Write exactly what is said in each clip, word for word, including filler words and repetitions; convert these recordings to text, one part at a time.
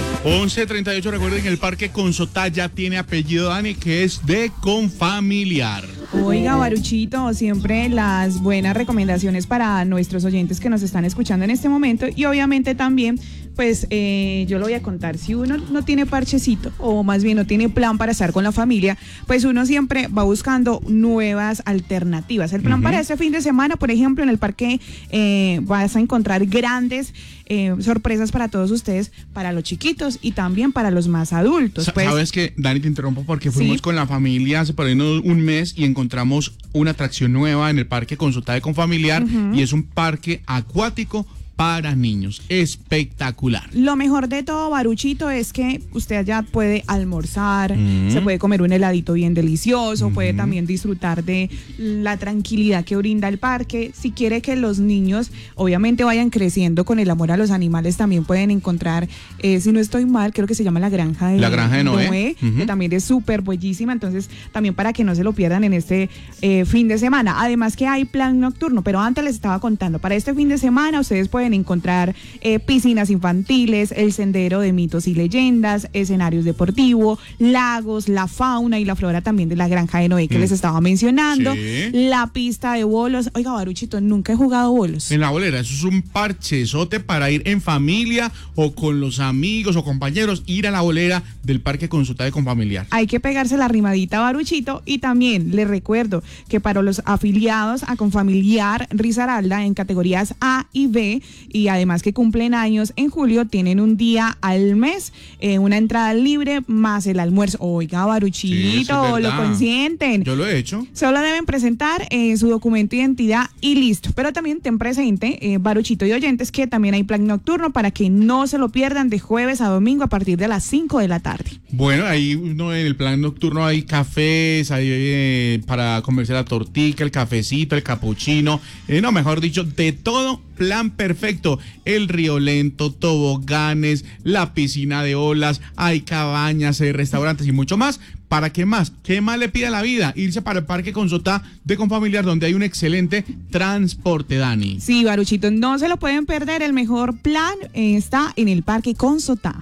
once treinta y ocho, recuerden que el Parque Consotá ya tiene apellido, Dani, que es de Confamiliar. Oiga, Baruchito, siempre las buenas recomendaciones para nuestros oyentes que nos están escuchando en este momento y obviamente también, pues eh, yo lo voy a contar, si uno no tiene parchecito o más bien no tiene plan para estar con la familia, pues uno siempre va buscando nuevas alternativas. El plan uh-huh. para este fin de semana, por ejemplo, en el parque eh, vas a encontrar grandes eh, sorpresas para todos ustedes, para los chiquitos y también para los más adultos. Pues, ¿sabes qué, Dani? Te interrumpo porque fuimos ¿sí? con la familia hace por ahí un mes y encontramos una atracción nueva en el Parque Consotá de Confamiliar uh-huh. y es un parque acuático para niños, espectacular. Lo mejor de todo, Baruchito, es que usted ya puede almorzar, mm. se puede comer un heladito bien delicioso, mm. puede también disfrutar de la tranquilidad que brinda el parque. Si quiere que los niños obviamente vayan creciendo con el amor a los animales, también pueden encontrar, eh, si no estoy mal, creo que se llama la granja de, la granja de Noé, Noé uh-huh. que también es súper bellísima, entonces también para que no se lo pierdan en este eh, fin de semana. Además que hay plan nocturno, pero antes les estaba contando, para este fin de semana ustedes pueden encontrar eh, piscinas infantiles, el sendero de mitos y leyendas, escenarios deportivos, lagos, la fauna y la flora también de la granja de Noé que mm. les estaba mencionando, sí. la pista de bolos. Oiga, Baruchito, nunca he jugado bolos. En la bolera, eso es un parchezote para ir en familia o con los amigos o compañeros, ir a la bolera del Parque Consotá de Confamiliar. Hay que pegarse la rimadita, Baruchito, y también les recuerdo que para los afiliados a Confamiliar Risaralda en categorías A y B, y además que cumplen años en julio, tienen un día al mes, eh, una entrada libre más el almuerzo. Oiga, Baruchito, sí, lo consienten. Yo lo he hecho. Solo deben presentar eh, su documento de identidad y listo. Pero también ten presente, eh, Baruchito y oyentes, que también hay plan nocturno para que no se lo pierdan de jueves a domingo a partir de las cinco de la tarde. Bueno, ahí uno en el plan nocturno hay cafés, hay eh, para comerse la tortica, el cafecito, el capuchino, eh, no, mejor dicho, de todo. Plan perfecto, el río lento, toboganes, la piscina de olas, hay cabañas, hay restaurantes y mucho más. ¿Para qué más? ¿Qué más le pide a la vida? Irse para el Parque Consotá de Confamiliar, donde hay un excelente transporte, Dani. Sí, Baruchito, no se lo pueden perder, el mejor plan está en el Parque Consotá.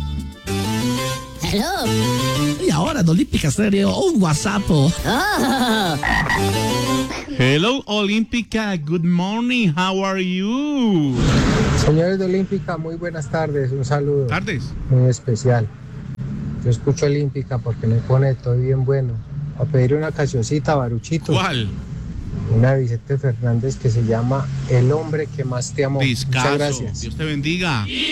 Hello. Y ahora en Olímpica Stereo, un WhatsApp. Oh. Hello, Olímpica. Good morning. How are you? Señores de Olímpica, muy buenas tardes. Un saludo. Tardes. Muy especial. Yo escucho Olímpica porque me pone todo bien bueno. A pedir una cancioncita, Baruchito. ¿Cuál? Una de Vicente Fernández que se llama El hombre que más te amó. Discaso. Muchas gracias. Dios te bendiga.